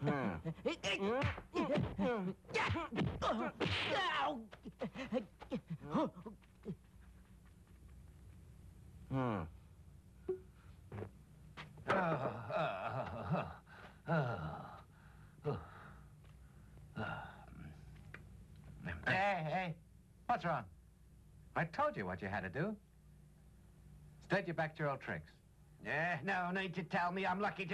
Hey, what's wrong? I told you what you had to do. Instead, you're back to your old tricks. No need to tell me. I'm lucky to